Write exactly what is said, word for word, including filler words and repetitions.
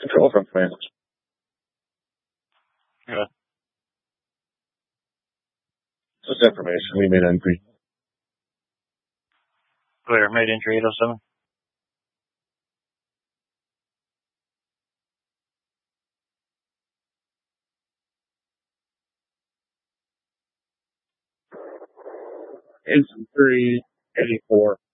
Control from command. Yeah. Just information. We made entry. Clear. Made entry eight oh seven. Infantry eighty-four.